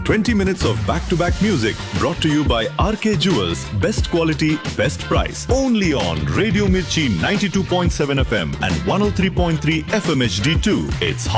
20 minutes of back-to-back music brought to you by RK Jewels. Best quality, best price. Only on Radio Mirchi 92.7 FM and 103.3 FM HD2. It's